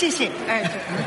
谢谢。哎，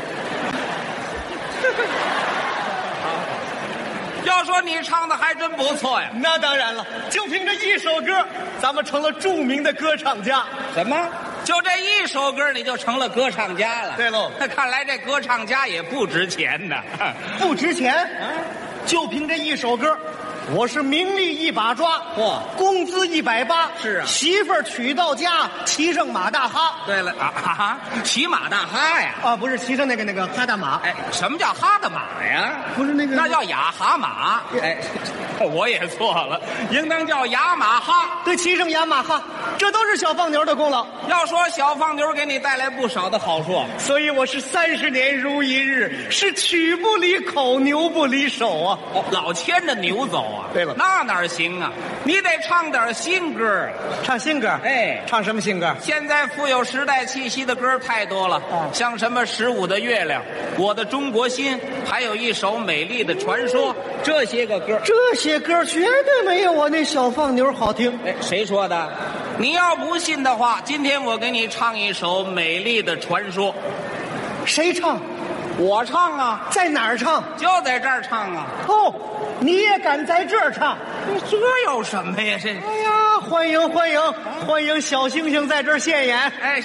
要说你唱的还真不错呀。 那当然了，就凭这一首歌，咱们成了著名的歌唱家。 什么？就这一首歌你就成了歌唱家了？ 对喽。 那看来这歌唱家也不值钱呢。 不值钱啊？就凭这一首歌，我是名利一把抓， 嚯， 工资180。 是啊， 媳妇儿娶到家，骑上马大哈。 对了啊，骑马大哈呀？ 啊，不是骑上那个哈大马。 哎，什么叫哈大马呀？ 不是那个， 那叫雅哈马。哎，我也错了，应当叫雅马哈。 对，骑上雅马哈，这都是小放牛的功劳。 要说小放牛给你带来不少的好处， 所以我是30年如一日，是曲不离口，牛不离手啊。 哦，老牵着牛走啊。 对了， 那哪行啊？你得唱点新歌。 唱新歌？ 哎， 唱什么新歌？ 现在富有时代气息的歌太多了，像什么15的月亮、我的中国心，还有一首美丽的传说，这些个歌， 这些歌绝对没有我那小放牛好听。 哎，谁说的？你要不信的话，今天我给你唱一首美丽的传说。 谁唱？ 我唱啊。 在哪儿唱？ 就在这儿唱啊。 哦，你也敢在这儿唱？ 这有什么呀？这， 哎呀，欢迎欢迎欢迎小星星在这儿现眼。 哎，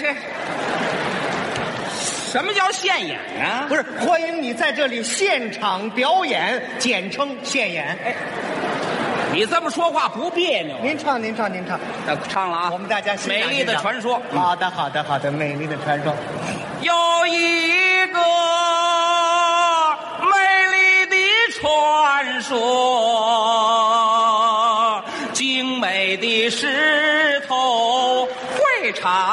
什么叫现眼啊？ 不是，欢迎你在这里现场表演，简称现眼。 哎，你这么说话不别扭？ 您唱，您唱，您唱。 唱了啊！ 我们大家欣赏美丽的传说。 好的，好的，好的，美丽的传说。 有一个美丽的传说，精美的石头会唱。